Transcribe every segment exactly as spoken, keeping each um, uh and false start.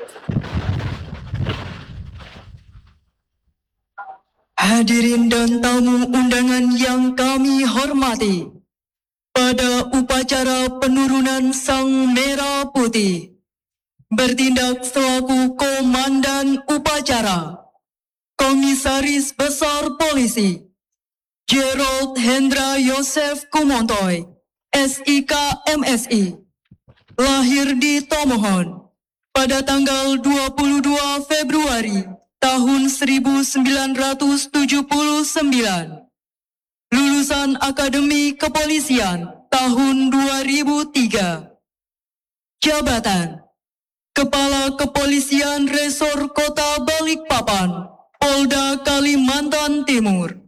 Hadirin dan tamu undangan yang kami hormati, pada upacara penurunan Sang Merah Putih, bertindak selaku Komandan Upacara, Komisaris Besar Polisi, Gerald Hendra Yosef Kumontoy, S I K M S I, lahir di Tomohon, pada tanggal dua puluh dua Februari tahun seribu sembilan ratus tujuh puluh sembilan. Lulusan Akademi Kepolisian tahun dua ribu tiga. Jabatan Kepala Kepolisian Resor Kota Balikpapan, Polda Kalimantan Timur.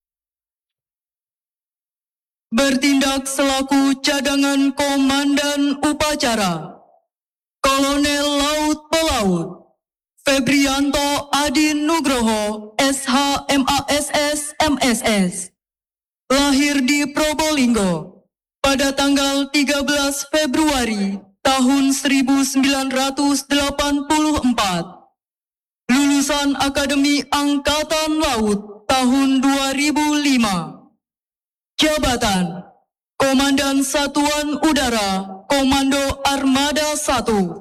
Bertindak selaku cadangan Komandan Upacara, Kolonel Laut Pelaut Febrianto Adi Nugroho, S H M A S S M S S, lahir di Probolinggo pada tanggal tiga belas Februari tahun seribu sembilan ratus delapan puluh empat. Lulusan Akademi Angkatan Laut tahun dua ribu lima. Jabatan Komandan Satuan Udara Komando Armada satu.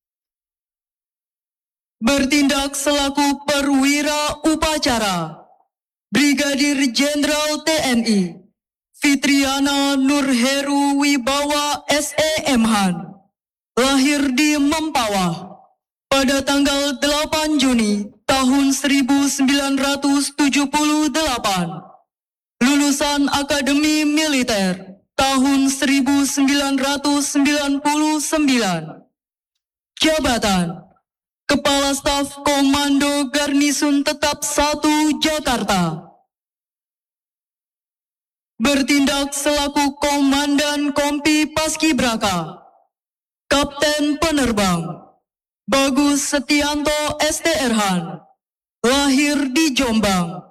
Bertindak selaku perwira upacara, Brigadir Jenderal T N I Fitriana Nurheru Wibawa S E M Han, lahir di Mempawah pada tanggal delapan Juni tahun seribu sembilan ratus tujuh puluh delapan. Lulusan Akademi Militer tahun seribu sembilan ratus sembilan puluh sembilan. Jabatan Kepala Staf Komando Garnisun Tetap satu Jakarta. Bertindak selaku Komandan Kompi Paskibraka, Kapten Penerbang Bagus Setianto S T R Han, lahir di Jombang